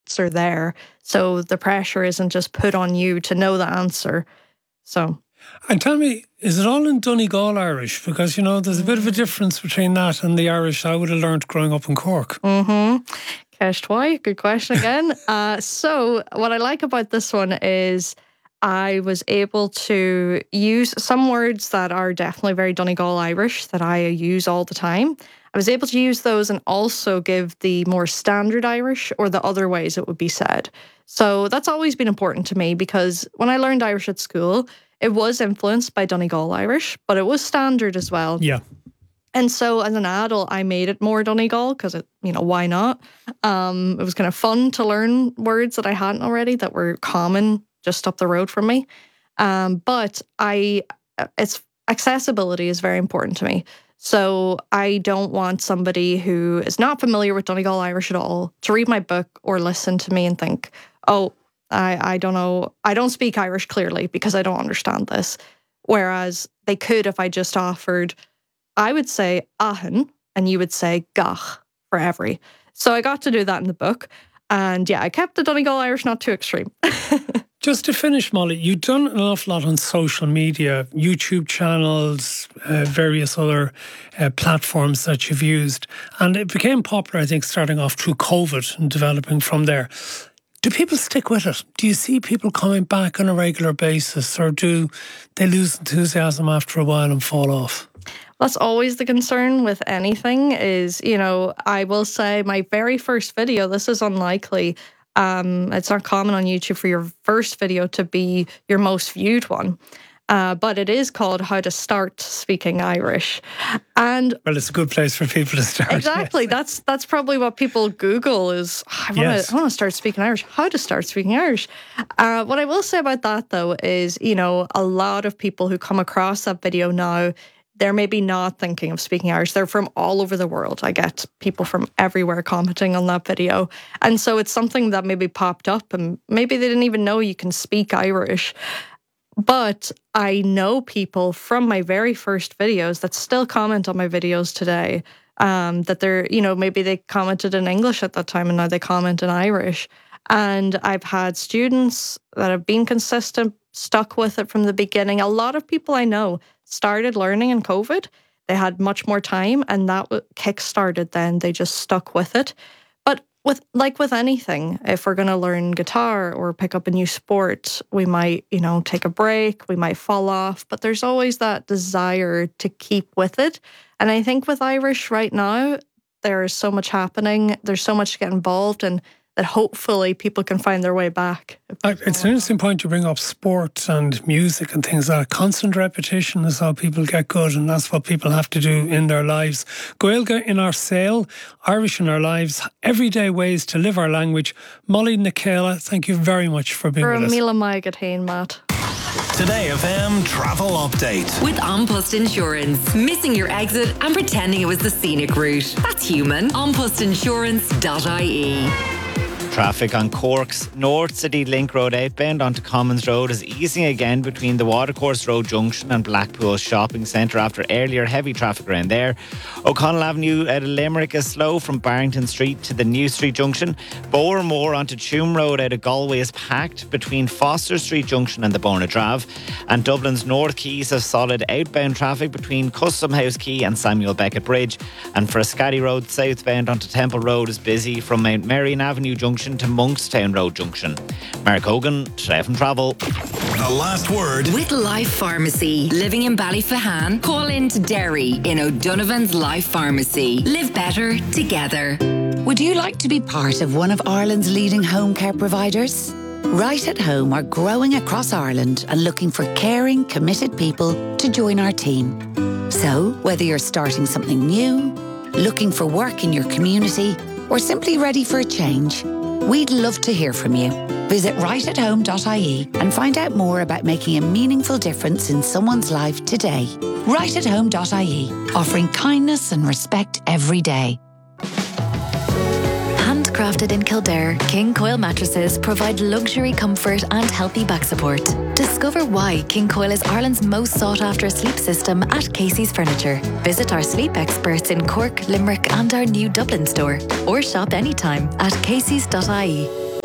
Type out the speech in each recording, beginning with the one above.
answer there. So the pressure isn't just put on you to know the answer. So. And tell me, is it all in Donegal Irish? Because, you know, there's a bit of a difference between that and the Irish I would have learned growing up in Cork. Cash Twy, good question again. So what I like about this one is I was able to use some words that are definitely very Donegal Irish that I use all the time. I was able to use those and also give the more standard Irish or the other ways it would be said. So that's always been important to me because when I learned Irish at school, it was influenced by Donegal Irish, but it was standard as well. Yeah. And so as an adult, I made it more Donegal because, why not? It was kind of fun to learn words that I hadn't already that were common just up the road from me. But accessibility is very important to me. So I don't want somebody who is not familiar with Donegal Irish at all to read my book or listen to me and think, oh, I don't know. I don't speak Irish clearly because I don't understand this. Whereas they could if I just offered, I would say ahan and you would say gach for every. So I got to do that in the book. And yeah, I kept the Donegal Irish not too extreme. Just to finish, Molly, you've done an awful lot on social media, YouTube channels, various other platforms that you've used. And it became popular, I think, starting off through COVID and developing from there. Do people stick with it? Do you see people coming back on a regular basis, or do they lose enthusiasm after a while and fall off? That's always the concern with anything is, I will say my very first video, this is unlikely. It's not common on YouTube for your first video to be your most viewed one. But it is called How to Start Speaking Irish. And well, it's a good place for people to start. Exactly. Yes. That's probably what people Google is, I want to start speaking Irish. How to start speaking Irish. What I will say about that, though, is, a lot of people who come across that video now, they're maybe not thinking of speaking Irish. They're from all over the world. I get people from everywhere commenting on that video. And so it's something that maybe popped up and maybe they didn't even know you can speak Irish. But I know people from my very first videos that still comment on my videos today, that they're, maybe they commented in English at that time and now they comment in Irish. And I've had students that have been consistent, stuck with it from the beginning. A lot of people I know started learning in COVID. They had much more time and that kick-started then. They just stuck with it. But with anything, if we're going to learn guitar or pick up a new sport, we might, take a break, we might fall off, but there's always that desire to keep with it. And I think with Irish right now, there is so much happening, there's so much to get involved in, that hopefully people can find their way back. It's an interesting point to bring up sports and music and things like that. Constant repetition is how people get good, and that's what people have to do in their lives. Gaeilge in our sale, Irish in our lives, everyday ways to live our language. Molly Nicola, thank you very much for being with us. Míle maith go taon, Matt. Today FM Travel Update. With An Post Insurance. Missing your exit and pretending it was the scenic route. That's human. Anpostinsurance.ie. Traffic on Cork's North City Link Road outbound onto Commons Road is easing again between the Watercourse Road Junction and Blackpool Shopping Centre after earlier heavy traffic around there. O'Connell Avenue out of Limerick is slow from Barrington Street to the New Street Junction. Bowermore onto Tuam Road out of Galway is packed between Foster Street Junction and the Borna Drave. And Dublin's North Quays has solid outbound traffic between Custom House Quay and Samuel Beckett Bridge. And Frascati Road southbound onto Temple Road is busy from Mount Marion Avenue Junction to Monkstown Road Junction. Mark Hogan, Today FM Travel. The last word. With Life Pharmacy. Living in Ballyfahan, call in to Derry in O'Donovan's Life Pharmacy. Live better together. Would you like to be part of one of Ireland's leading home care providers? Right at Home are growing across Ireland and looking for caring, committed people to join our team. So, whether you're starting something new, looking for work in your community, or simply ready for a change, we'd love to hear from you. Visit rightathome.ie and find out more about making a meaningful difference in someone's life today. Rightathome.ie, offering kindness and respect every day. Handcrafted in Kildare, King Coil mattresses provide luxury comfort and healthy back support. Discover why King Coil is Ireland's most sought-after sleep system at Casey's Furniture. Visit our sleep experts in Cork, Limerick and our new Dublin store, or shop anytime at caseys.ie.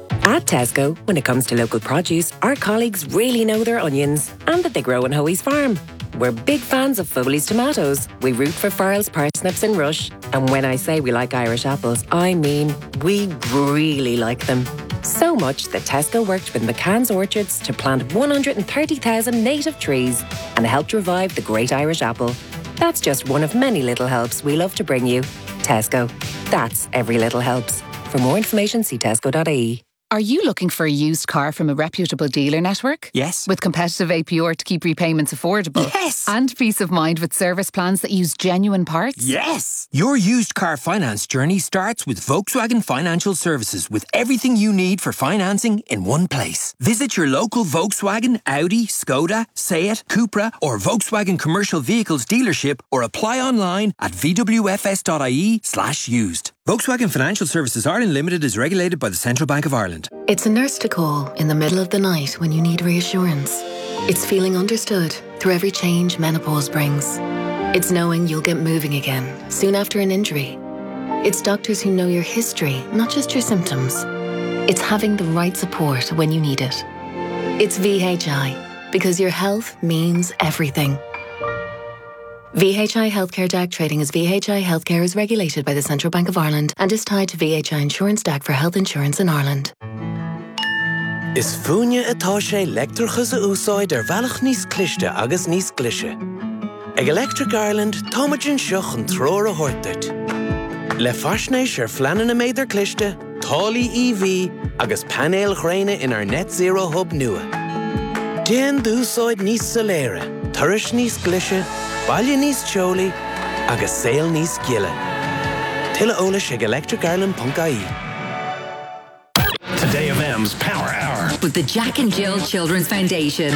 At Tesco, when it comes to local produce, our colleagues really know their onions and that they grow on Hoey's farm. We're big fans of Foley's tomatoes. We root for Farrell's parsnips and Rush. And when I say we like Irish apples, I mean we really like them. So much that Tesco worked with McCann's Orchards to plant 130,000 native trees and helped revive the great Irish apple. That's just one of many little helps we love to bring you. Tesco. That's every little helps. For more information, see tesco.ie. Are you looking for a used car from a reputable dealer network? Yes. With competitive APR to keep repayments affordable? Yes. And peace of mind with service plans that use genuine parts? Yes. Your used car finance journey starts with Volkswagen Financial Services, with everything you need for financing in one place. Visit your local Volkswagen, Audi, Skoda, Seat, Cupra or Volkswagen Commercial Vehicles dealership, or apply online at vwfs.ie/used. Volkswagen Financial Services Ireland Limited is regulated by the Central Bank of Ireland. It's a nurse to call in the middle of the night when you need reassurance. It's feeling understood through every change menopause brings. It's knowing you'll get moving again soon after an injury. It's doctors who know your history, not just your symptoms. It's having the right support when you need it. It's VHI, because your health means everything. VHI Healthcare DAC trading as VHI Healthcare is regulated by the Central Bank of Ireland and is tied to VHI Insurance DAC for health insurance in Ireland. Is fúine atá sé leictreachas a úsáid bhealach níos cliste agus níos glise. Ag Electric Ireland, táimeann seach an tróir a thuirteart. Le faisnéis fleanan na méidir cliste, tálaí EV agus panéil chréine in our net zero hub nua. Déan d'úsáid níos soléire, turais níos glise, baile níos teolaí, agus saol níos giile. Tuilleadh eolais ag electricireland.ie. Today FM's Power Hour with the Jack and Jill Children's Foundation.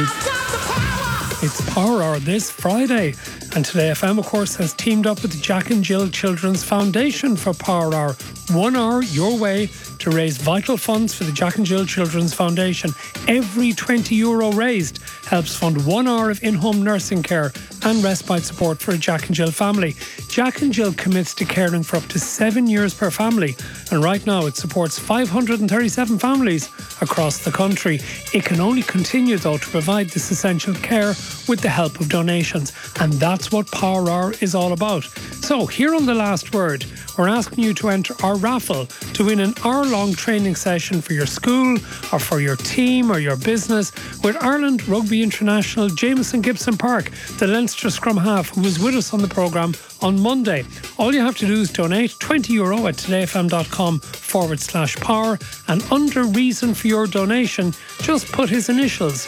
It's Power Hour this Friday, and Today FM, of course, has teamed up with the Jack and Jill Children's Foundation for Power Hour. 1 hour your way to raise vital funds for the Jack and Jill Children's Foundation. Every €20 raised helps fund 1 hour of in-home nursing care and respite support for a Jack and Jill family. Jack and Jill commits to caring for up to 7 years per family, and right now it supports 537 families across the country. It can only continue, though, to provide this essential care with the help of donations, and that's what Power Hour is all about. So, here on The Last Word, we're asking you to enter our raffle to win an hour-long training session for your school or for your team or your business with Ireland Rugby International Jameson Gibson Park, the Leinster scrum half who was with us on the programme on Monday. All you have to do is donate €20 at todayfm.com/power, and under reason for your donation, just put his initials,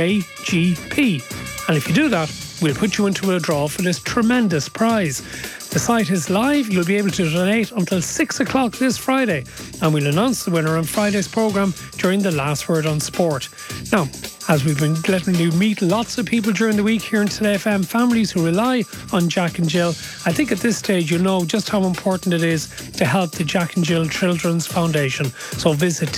JGP. And if you do that, we'll put you into a draw for this tremendous prize. The site is live. You'll be able to donate until 6 o'clock this Friday, and we'll announce the winner on Friday's programme during The Last Word on Sport. Now, as we've been letting you meet lots of people during the week here in Today FM, families who rely on Jack and Jill, I think at this stage you'll know just how important it is to help the Jack and Jill Children's Foundation. So visit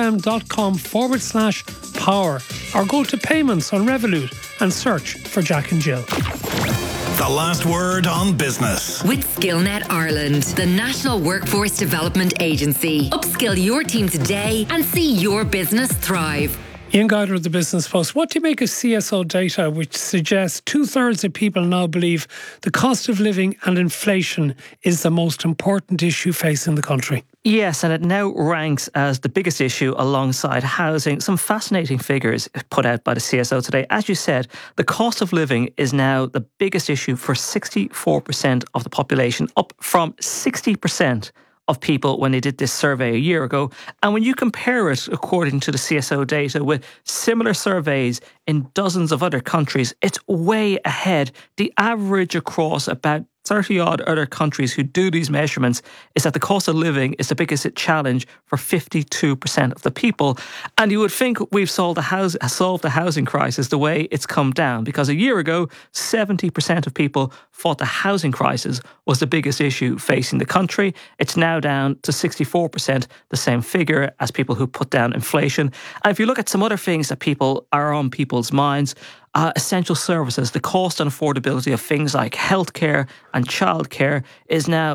todayfm.com/power or go to payments on Revolut and search for Jack and Jill. The Last Word on Business. With SkillNet Ireland, the National Workforce Development Agency. Upskill your team today and see your business thrive. Ian Guyder of the Business Post. What do you make of CSO data which suggests 2/3 of people now believe the cost of living and inflation is the most important issue facing the country? Yes, and it now ranks as the biggest issue alongside housing. Some fascinating figures put out by the CSO today. As you said, the cost of living is now the biggest issue for 64% of the population, up from 60% of people when they did this survey a year ago. And when you compare it, according to the CSO data, with similar surveys in dozens of other countries, it's way ahead. The average across about 30-odd other countries who do these measurements is that the cost of living is the biggest challenge for 52% of the people. And you would think we've solved the housing crisis the way it's come down, because a year ago, 70% of people thought the housing crisis was the biggest issue facing the country. It's now down to 64%, the same figure as people who put down inflation. And if you look at some other things that people are on people's minds, essential services, the cost and affordability of things like healthcare and childcare is now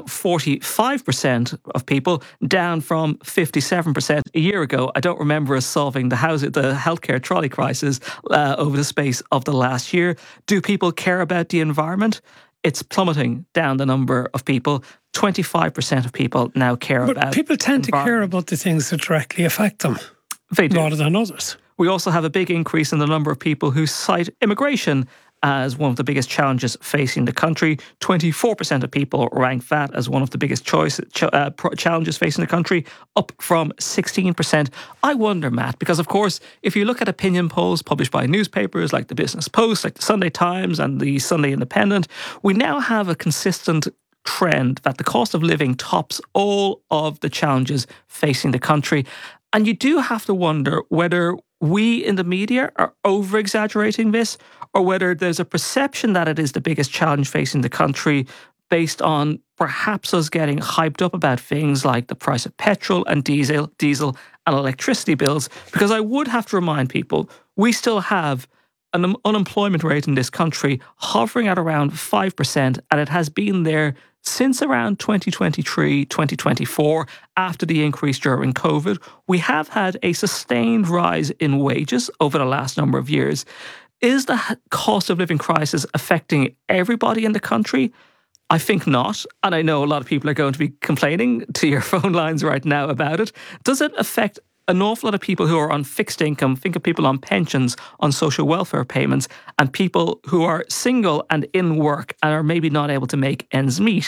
45% of people, down from 57% a year ago. I don't remember us solving the healthcare trolley crisis over the space of the last year. Do people care about the environment? It's plummeting down the number of people. 25% of people now care about. But people tend to care about the things that directly affect them, rather than others. We also have a big increase in the number of people who cite immigration as one of the biggest challenges facing the country. 24% of people rank that as one of the biggest challenges facing the country, up from 16%. I wonder, Matt, because of course, if you look at opinion polls published by newspapers like the Business Post, like the Sunday Times and the Sunday Independent, we now have a consistent trend that the cost of living tops all of the challenges facing the country. And you do have to wonder whether we in the media are over-exaggerating this, or whether there's a perception that it is the biggest challenge facing the country based on perhaps us getting hyped up about things like the price of petrol and diesel and electricity bills. Because I would have to remind people, we still have an unemployment rate in this country hovering at around 5%, and it has been there since around 2023, 2024, after the increase during COVID. We have had a sustained rise in wages over the last number of years. Is the cost of living crisis affecting everybody in the country? I think not. And I know a lot of people are going to be complaining to your phone lines right now about it. Does it affect an awful lot of people who are on fixed income? Think of people on pensions, on social welfare payments, and people who are single and in work and are maybe not able to make ends meet.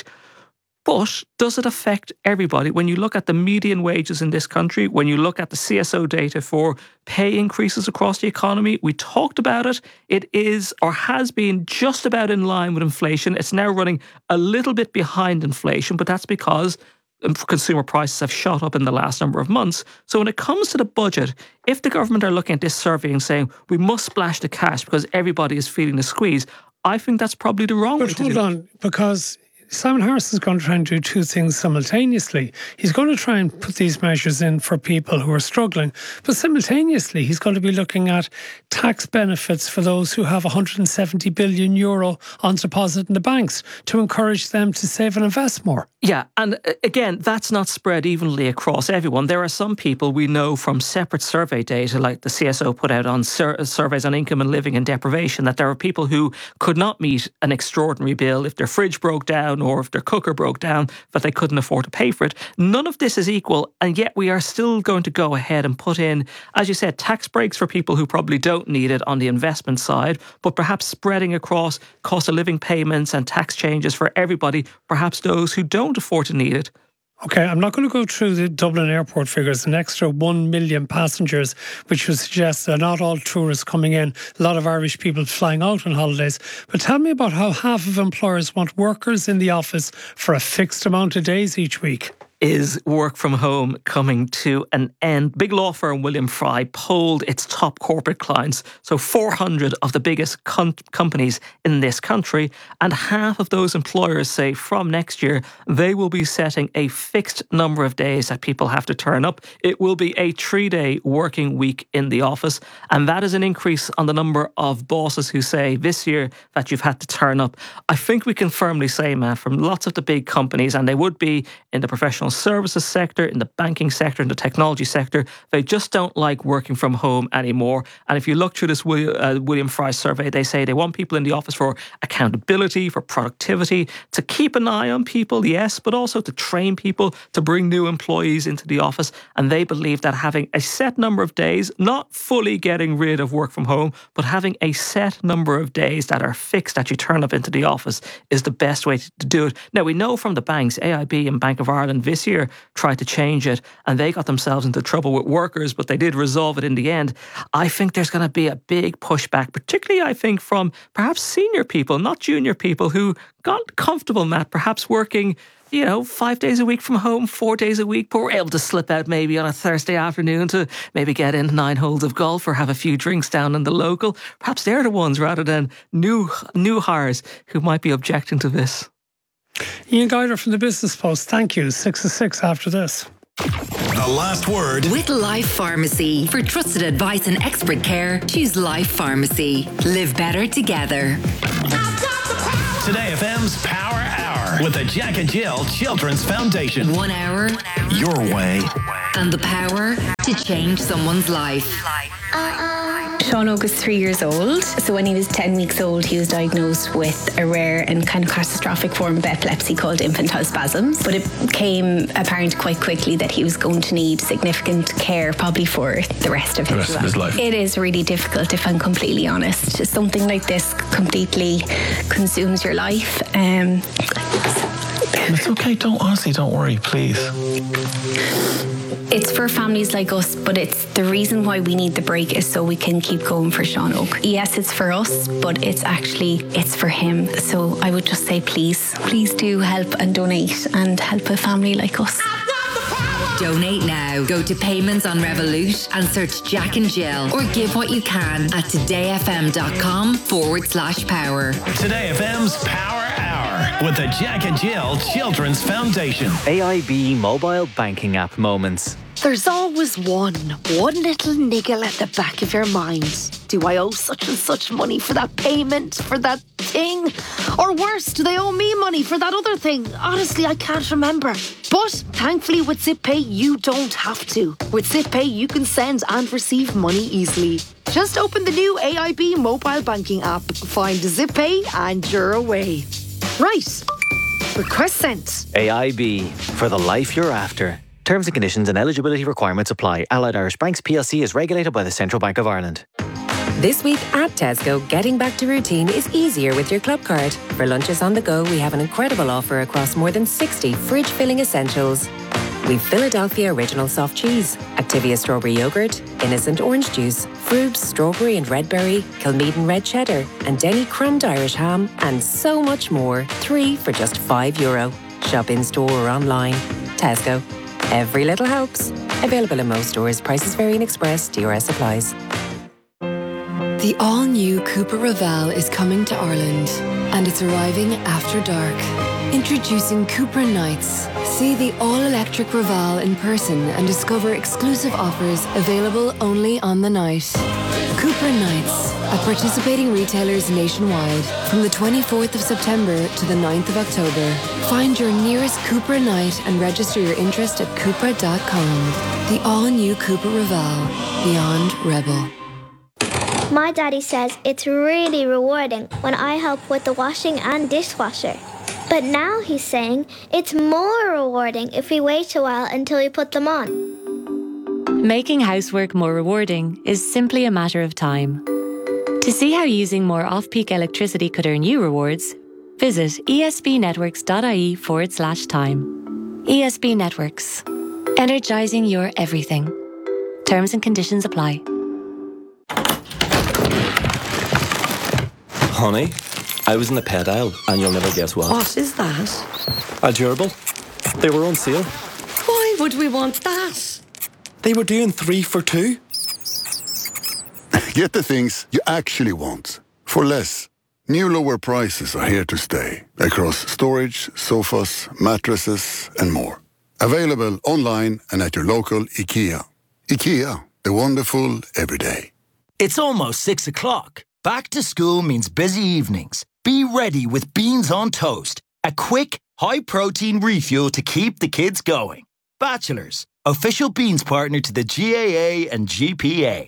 But does it affect everybody? When you look at the median wages in this country, when you look at the CSO data for pay increases across the economy, we talked about it. It is or has been just about in line with inflation. It's now running a little bit behind inflation, but that's because consumer prices have shot up in the last number of months. So when it comes to the budget, if the government are looking at this survey and saying we must splash the cash because everybody is feeling the squeeze, I think that's probably the wrong way to do it. But hold on, because Simon Harris is going to try and do two things simultaneously. He's going to try and put these measures in for people who are struggling, but simultaneously he's going to be looking at tax benefits for those who have €170 billion on deposit in the banks to encourage them to save and invest more. Yeah, and again, that's not spread evenly across everyone. There are some people we know from separate survey data, like the CSO put out on surveys on income and living and deprivation, that there are people who could not meet an extraordinary bill if their fridge broke down or if their cooker broke down, but they couldn't afford to pay for it. None of this is equal, and yet we are still going to go ahead and put in, as you said, tax breaks for people who probably don't need it on the investment side, but perhaps spreading across cost of living payments and tax changes for everybody, perhaps those who don't afford to need it. Okay, I'm not going to go through the Dublin airport figures, an extra 1 million passengers, which would suggest that not all tourists coming in, a lot of Irish people flying out on holidays. But tell me about how half of employers want workers in the office for a fixed amount of days each week. Is work from home coming to an end? Big law firm William Fry polled its top corporate clients, so 400 of the biggest companies in this country, and half of those employers say from next year they will be setting a fixed number of days that people have to turn up. It will be a 3-day working week in the office, and that is an increase on the number of bosses who say this year that you've had to turn up. I think we can firmly say, Matt, from lots of the big companies, and they would be in the professional services sector, in the banking sector, in the technology sector, they just don't like working from home anymore. And if you look through this William Fry survey, they say they want people in the office for accountability, for productivity, to keep an eye on people, yes, but also to train people, to bring new employees into the office. And they believe that having a set number of days, not fully getting rid of work from home, but having a set number of days that are fixed that you turn up into the office is the best way to do it. Now, we know from the banks, AIB and Bank of Ireland this year tried to change it and they got themselves into trouble with workers, but they did resolve it in the end. I think there's going to be a big pushback, particularly I think from perhaps senior people, not junior people, who got comfortable, Matt, perhaps working 5 days a week from home, 4 days a week, but we're able to slip out maybe on a Thursday afternoon to maybe get in 9 holes of golf or have a few drinks down in the local. Perhaps they're the ones rather than new hires who might be objecting to this. Ian Guider from the Business Post, thank you. 6 to 6 after this. The last word. With Life Pharmacy. For trusted advice and expert care, choose Life Pharmacy. Live better together. Today FM's Power Hour with the Jack and Jill Children's Foundation. 1 hour. Your way. And the power to change someone's life. Sean Og is 3 years old. So when he was 10 weeks old, he was diagnosed with a rare and kind of catastrophic form of epilepsy called infantile spasms. But it became apparent quite quickly that he was going to need significant care probably for the rest of his life. It is really difficult, if I'm completely honest. Something like this completely consumes your life. It's okay. Don't worry, please. It's for families like us, but it's the reason why we need the break is so we can keep going for Sean Og. Yes, it's for us, but it's for him. So I would just say, please do help and donate and help a family like us. Donate now. Go to Payments on Revolut and search Jack and Jill, or give what you can at todayfm.com/power. Today FM's Power Hour with the Jack and Jill Children's Foundation. AIB mobile banking app moments. There's always one little niggle at the back of your mind. Do I owe such and such money for that payment, for that thing? Or worse, do they owe me money for that other thing? Honestly, I can't remember. But thankfully with ZipPay, you don't have to. With ZipPay, you can send and receive money easily. Just open the new AIB mobile banking app, find ZipPay and you're away. Right. Request sent. AIB, for the life you're after. Terms and conditions and eligibility requirements apply. Allied Irish Banks PLC is regulated by the Central Bank of Ireland. This week at Tesco, getting back to routine is easier with your club card. For lunches on the go, we have an incredible offer across more than 60 fridge-filling essentials. We've Philadelphia Original Soft Cheese, Activia Strawberry Yogurt, Innocent Orange Juice, Frubes Strawberry and Red Berry, Kilmeaden Red Cheddar, and Denny Crumbed Irish Ham, and so much more. 3 for just €5. Shop in store or online. Tesco. Every little helps. Available in most stores. Prices vary in Express. DRS applies. The all-new Cupra Raval is coming to Ireland, and it's arriving after dark. Introducing Cupra Nights. See the all-electric Raval in person and discover exclusive offers available only on the night. Cupra Nights at participating retailers nationwide from the 24th of September to the 9th of October. Find your nearest Cupra Night and register your interest at Cupra.com. The all-new Cupra Raval. Beyond Rebel. My daddy says it's really rewarding when I help with the washing and dishwasher. But now he's saying it's more rewarding if we wait a while until we put them on. Making housework more rewarding is simply a matter of time. To see how using more off-peak electricity could earn you rewards, visit esbnetworks.ie/time. ESB Networks. Energising your everything. Terms and conditions apply. Honey, I was in the pet aisle and you'll never guess what. What is that? A gerbil. They were on sale. Why would we want that? They were doing 3 for 2. Get the things you actually want for less. New lower prices are here to stay across storage, sofas, mattresses and more. Available online and at your local IKEA. IKEA, the wonderful everyday. It's almost 6 o'clock. Back to school means busy evenings. Be ready with Beans on Toast, a quick, high-protein refuel to keep the kids going. Bachelors, official beans partner to the GAA and GPA.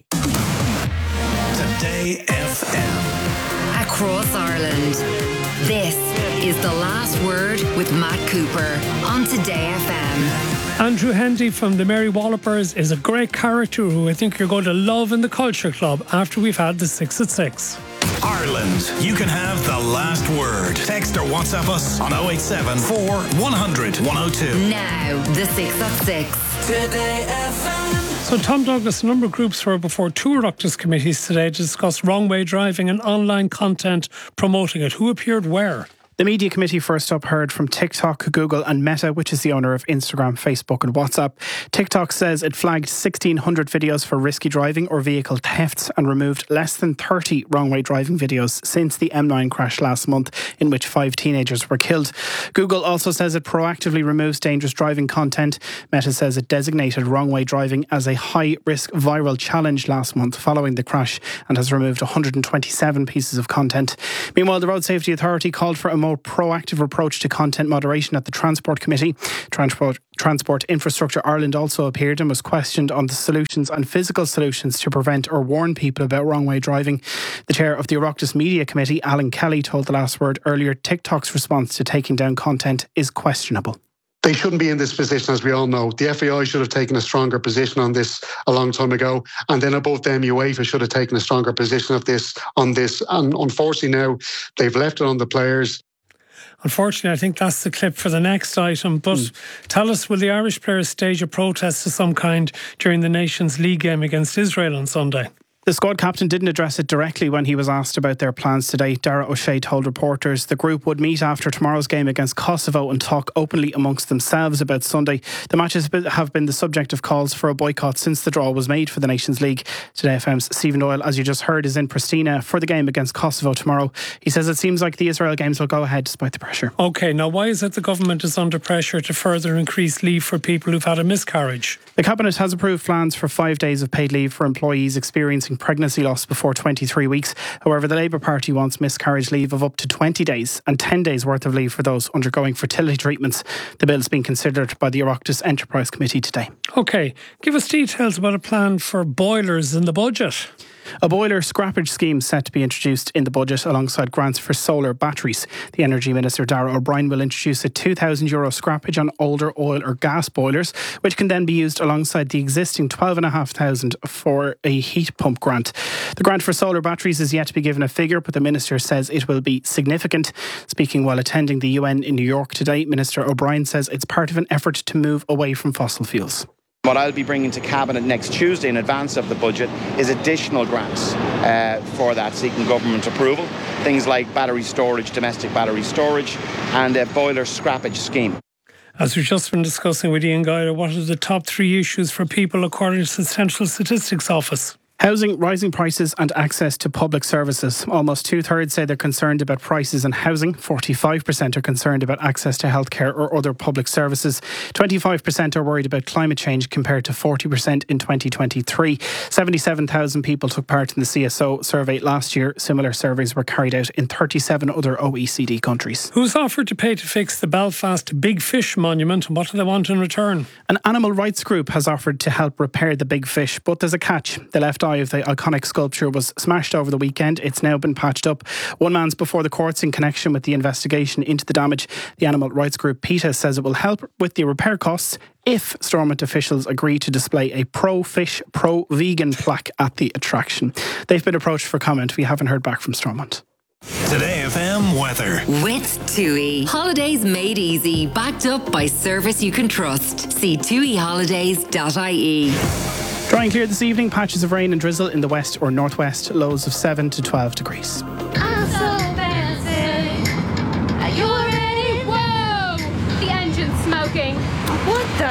Today FM. Across Ireland. This is The Last Word with Matt Cooper on Today FM. Andrew Hendy from the Mary Wallopers is a great character who I think you're going to love in the Culture Club after we've had the 6 at 6. Ireland, you can have the last word. Text or WhatsApp us on 087 4100 102. Now, the 6 at 6. Today FM. So Tom Douglas, a number of groups were before two Oireachtas committees today to discuss wrong way driving and online content promoting it. Who appeared where? The Media Committee first up heard from TikTok, Google and Meta, which is the owner of Instagram, Facebook and WhatsApp. TikTok says it flagged 1,600 videos for risky driving or vehicle thefts and removed less than 30 wrong-way driving videos since the M9 crash last month, in which 5 teenagers were killed. Google also says it proactively removes dangerous driving content. Meta says it designated wrong-way driving as a high-risk viral challenge last month following the crash and has removed 127 pieces of content. Meanwhile, the Road Safety Authority called for a more proactive approach to content moderation at the Transport Committee. Transport Infrastructure Ireland also appeared and was questioned on the solutions and physical solutions to prevent or warn people about wrong-way driving. The chair of the Oireachtas Media Committee, Alan Kelly, told The Last Word earlier TikTok's response to taking down content is questionable. They shouldn't be in this position, as we all know. The FAI should have taken a stronger position on this a long time ago. And then above them, UEFA should have taken a stronger position on this. And unfortunately now, they've left it on the players. Unfortunately, I think that's the clip for the next item. But tell us, will the Irish players stage a protest of some kind during the Nations League game against Israel on Sunday? The squad captain didn't address it directly when he was asked about their plans today. Dara O'Shea told reporters the group would meet after tomorrow's game against Kosovo and talk openly amongst themselves about Sunday. The matches have been the subject of calls for a boycott since the draw was made for the Nations League. Today FM's Stephen Doyle, as you just heard, is in Pristina for the game against Kosovo tomorrow. He says it seems like the Israel games will go ahead despite the pressure. OK, now why is it the government is under pressure to further increase leave for people who've had a miscarriage? The Cabinet has approved plans for 5 days of paid leave for employees experiencing pregnancy loss before 23 weeks. However, the Labour Party wants miscarriage leave of up to 20 days and 10 days worth of leave for those undergoing fertility treatments. The bill is being considered by the Oireachtas Enterprise Committee today. OK, give us details about a plan for boilers in the budget. A boiler scrappage scheme set to be introduced in the budget alongside grants for solar batteries. The Energy Minister Darragh O'Brien will introduce a €2,000 scrappage on older oil or gas boilers, which can then be used alongside the existing $12,500 for a heat pump grant. The grant for solar batteries is yet to be given a figure, but the Minister says it will be significant. Speaking while attending the UN in New York today, Minister O'Brien says it's part of an effort to move away from fossil fuels. What I'll be bringing to Cabinet next Tuesday in advance of the budget is additional grants for that, seeking government approval. Things like battery storage, domestic battery storage and a boiler scrappage scheme. As we've just been discussing with Ian Guida, what are the top 3 issues for people according to the Central Statistics Office? Housing, rising prices and access to public services. Almost 2/3 say they're concerned about prices and housing. 45% are concerned about access to healthcare or other public services. 25% are worried about climate change compared to 40% in 2023. 77,000 people took part in the CSO survey last year. Similar surveys were carried out in 37 other OECD countries. Who's offered to pay to fix the Belfast Big Fish monument and what do they want in return? An animal rights group has offered to help repair the Big Fish, but there's a catch. The left eye of the iconic sculpture was smashed over the weekend. It's now been patched up. One man's before the courts in connection with the investigation into the damage. The animal rights group PETA says it will help with the repair costs if Stormont officials agree to display a pro-fish, pro-vegan plaque at the attraction. They've been approached for comment. We haven't heard back from Stormont. Today FM weather. With TUI. Holidays made easy, backed up by service you can trust. See tuiholidays.ie. Dry and clear this evening, patches of rain and drizzle in the west or northwest, lows of 7 to 12 degrees. I'm so fancy. Are you ready? Whoa! The engine's smoking. What the?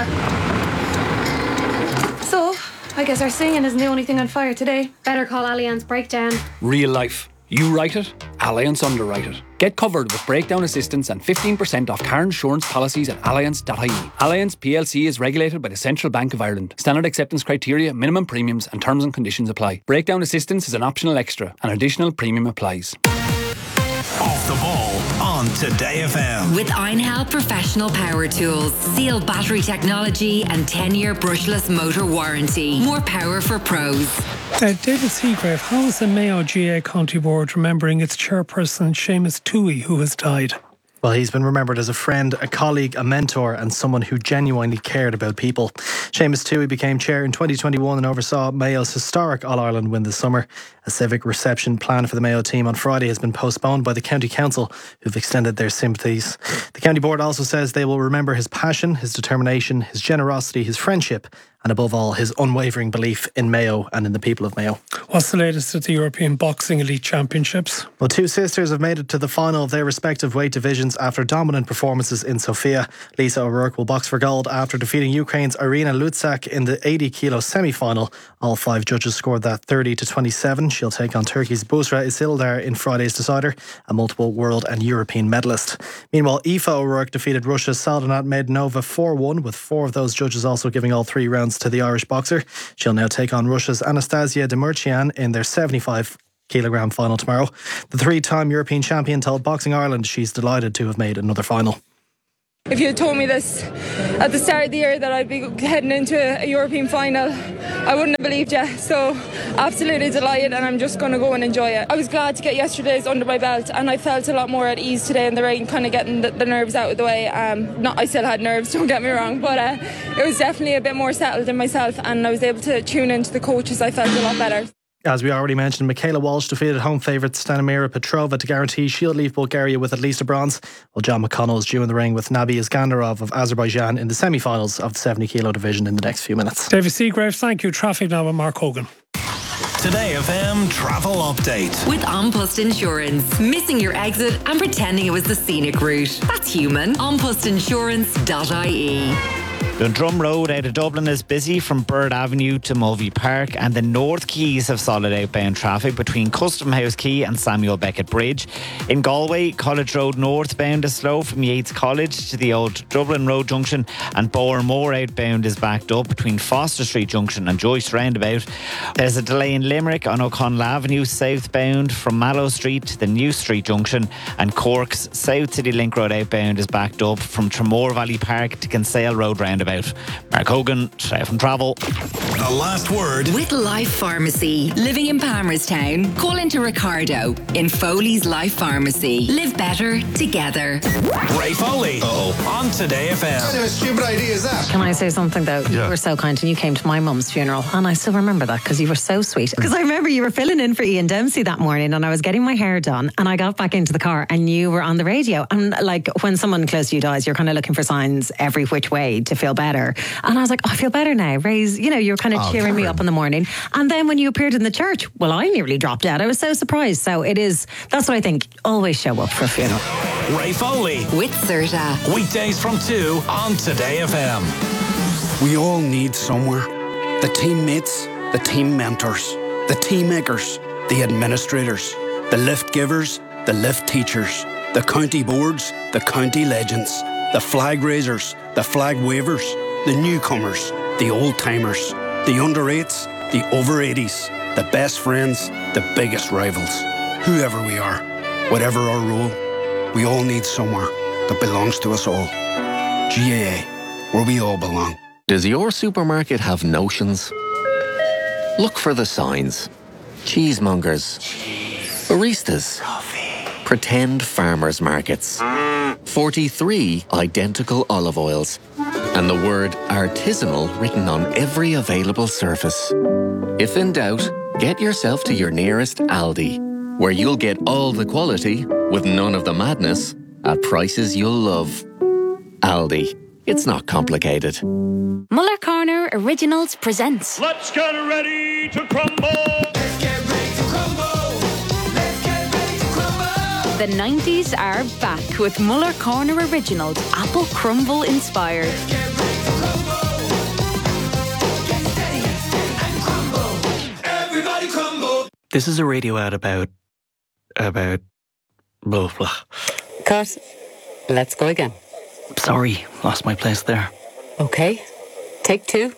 So, I guess our singing isn't the only thing on fire today. Better call Allianz Breakdown. Real life. You write it, Allianz underwrite it. Get covered with breakdown assistance and 15% off car insurance policies at allianz.ie. Allianz PLC is regulated by the Central Bank of Ireland. Standard acceptance criteria, minimum premiums and terms and conditions apply. Breakdown assistance is an optional extra. An additional premium applies. Off the ball on Today FM. With Einhell Professional Power Tools. Seal battery technology and 10-year brushless motor warranty. More power for pros. David Seagrave, how is the Mayo GA County Board remembering its chairperson Seamus Toohey, who has died? Well, he's been remembered as a friend, a colleague, a mentor and someone who genuinely cared about people. Seamus Toohey became chair in 2021 and oversaw Mayo's historic All-Ireland win this summer. A civic reception planned for the Mayo team on Friday has been postponed by the County Council, who've extended their sympathies. The County Board also says they will remember his passion, his determination, his generosity, his friendship and above all, his unwavering belief in Mayo and in the people of Mayo. What's the latest at the European Boxing Elite Championships? Well, two sisters have made it to the final of their respective weight divisions after dominant performances in Sofia. Lisa O'Rourke will box for gold after defeating Ukraine's Irina Lutsak in the 80-kilo semi-final. All 5 judges scored that 30-27. She'll take on Turkey's Busra Isildar in Friday's decider, a multiple world and European medalist. Meanwhile, Aoife O'Rourke defeated Russia's Saldonat Maidanova 4-1, with 4 of those judges also giving all 3 rounds to the Irish boxer. She'll now take on Russia's Anastasia Demirchian in their 75-kilogram final tomorrow. The 3-time European champion told Boxing Ireland she's delighted to have made another final. If you had told me this at the start of the year that I'd be heading into a European final, I wouldn't have believed you. So absolutely delighted, and I'm just going to go and enjoy it. I was glad to get yesterday's under my belt, and I felt a lot more at ease today in the ring, kind of getting the nerves out of the way. I still had nerves, don't get me wrong, but it was definitely a bit more settled in myself, and I was able to tune into the coaches. I felt a lot better. As we already mentioned, Michaela Walsh defeated home favourite Stanimira Petrova to guarantee she'll leave Bulgaria with at least a bronze, while John McConnell is due in the ring with Nabi Iskandarov of Azerbaijan in the semi-finals of the 70-kilo division in the next few minutes. David Seagrave, thank you. Traffic now with Mark Hogan. Today FM travel update. With An Post Insurance. Missing your exit and pretending it was the scenic route. That's human. Anpostinsurance.ie. Dundrum Road out of Dublin is busy from Bird Avenue to Mulvey Park, and the North Quays have solid outbound traffic between Custom House Quay and Samuel Beckett Bridge. In Galway, College Road northbound is slow from Yates College to the old Dublin Road junction, and Bowermore outbound is backed up between Foster Street Junction and Joyce Roundabout. There's a delay in Limerick on O'Connell Avenue southbound from Mallow Street to the New Street Junction, and Cork's South City Link Road outbound is backed up from Tremore Valley Park to Kinsale Road Roundabout. Mark Hogan, FM Travel. The last word with Life Pharmacy. Living in Palmerstown, call into Ricardo in Foley's Life Pharmacy. Live better together. Ray Foley on Today FM. What kind of stupid idea is that? Can I say something though? Yeah. You were so kind, and you came to my mum's funeral, and I still remember that because you were so sweet. Because I remember you were filling in for Ian Dempsey that morning, and I was getting my hair done, and I got back into the car, and you were on the radio. And like when someone close to you dies, you're kind of looking for signs every which way to feel better. And I was like, I feel better now. Ray's, you're kind of cheering me up in the morning. And then when you appeared in the church, well, I nearly dropped out. I was so surprised. So that's what I think. Always show up for a funeral. Ray Foley with Serta. Weekdays from 2 on Today FM. We all need somewhere. The teammates, the team mentors, the team makers, the administrators, the lift givers, the lift teachers, the county boards, the county legends, the flag raisers, the flag wavers, the newcomers, the old-timers, the under-8s, the over-80s, the best friends, the biggest rivals. Whoever we are, whatever our role, we all need somewhere that belongs to us all. GAA, where we all belong. Does your supermarket have notions? Look for the signs. Cheesemongers. Baristas. Pretend farmers markets. 43 identical olive oils. And the word artisanal written on every available surface. If in doubt, get yourself to your nearest Aldi, where you'll get all the quality with none of the madness at prices you'll love. Aldi. It's not complicated. Muller Corner Originals presents. Let's get ready to crumble. Let's get ready to crumble. Let's get ready to crumble. The 90s are back with Muller Corner Originals, Apple Crumble inspired. Let's get ready to crumble. Get steady and crumble. Everybody crumble. This is a radio ad about blah, blah. Cut. Let's go again. Sorry, lost my place there. Okay. Take 2.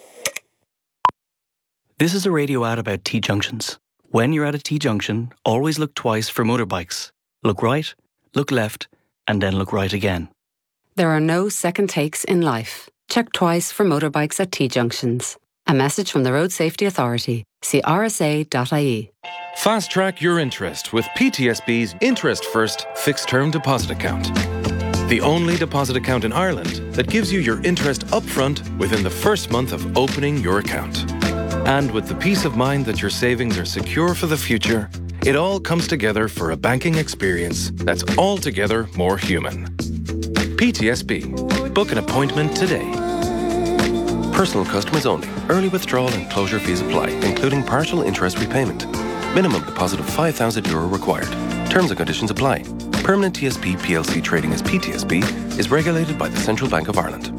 This is a radio ad about T-junctions. When you're at a T-junction, always look twice for motorbikes. Look right, look left, and then look right again. There are no second takes in life. Check twice for motorbikes at T-junctions. A message from the Road Safety Authority. See rsa.ie. Fast track your interest with PTSB's Interest First Fixed Term Deposit Account. The only deposit account in Ireland that gives you your interest upfront within the first month of opening your account. And with the peace of mind that your savings are secure for the future, it all comes together for a banking experience that's altogether more human. PTSB. Book an appointment today. Personal customers only. Early withdrawal and closure fees apply, including partial interest repayment. Minimum deposit of €5,000 required. Terms and conditions apply. Permanent TSP PLC trading as PTSB is regulated by the Central Bank of Ireland.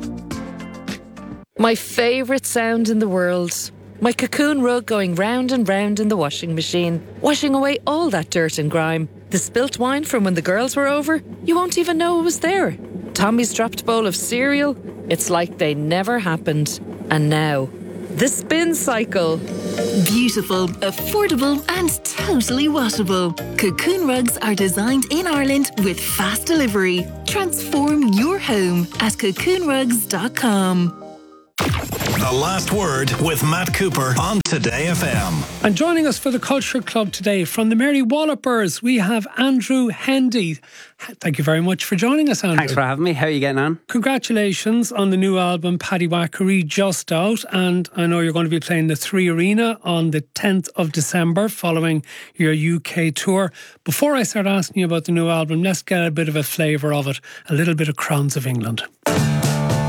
My favourite sound in the world. My cocoon rug going round and round in the washing machine, washing away all that dirt and grime. The spilt wine from when the girls were over, you won't even know it was there. Tommy's dropped bowl of cereal, it's like they never happened. And now, the spin cycle. Beautiful, affordable and totally washable. Cocoon rugs are designed in Ireland with fast delivery. Transform your home at cocoonrugs.com. The Last Word with Matt Cooper on Today FM. And joining us for the Culture Club today from the Mary Wallopers, we have Andrew Hendy. Thank you very much for joining us, Andrew. Thanks for having me. How are you getting on? Congratulations on the new album, Paddy Wackery, just out. And I know you're going to be playing the 3 Arena on the 10th of December following your UK tour. Before I start asking you about the new album, let's get a bit of a flavour of it. A little bit of Crowns of England.